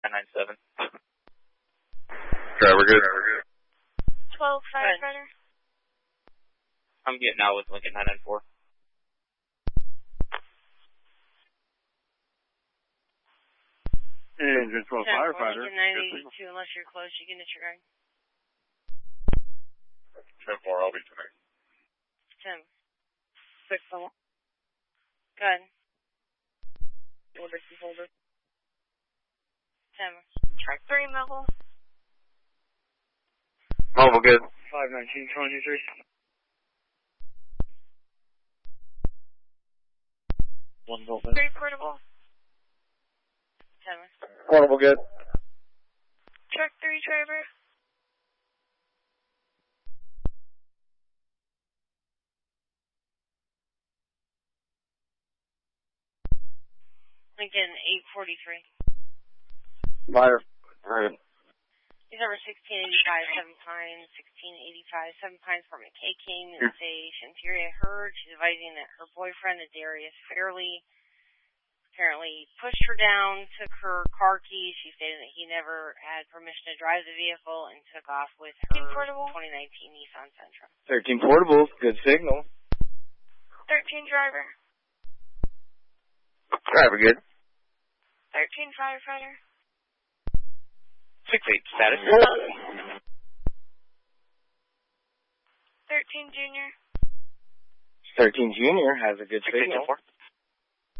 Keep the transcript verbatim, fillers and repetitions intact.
nine nine seven. Driver good. Driver good. twelve firefighter. I'm getting out with Lincoln nine nine four. Engine twelve firefighter. Lincoln nine eighty-two, unless you're close, you can disregard. ten four, I'll be tonight. Tim. Six level. Good. Order key holder. Tim. Track three level. Mobile good. five nineteen, twenty-three. One volt. Three portable. Tim. Portable good. Track three driver. Lincoln eight forty-three. Fire. Alright. He's over sixteen eighty-five, Seven Pines, sixteen eighty-five, Seven Pines for McKay came and station. Furia heard. She's advising that her boyfriend, Darius Fairley, apparently pushed her down, took her car keys. She stated that he never had permission to drive the vehicle and took off with her twenty nineteen Nissan Sentra. thirteen portable. Good signal. thirteen driver. Driver good. thirteen firefighter. six eight status. thirteen junior. thirteen junior has a good six eight signal. four.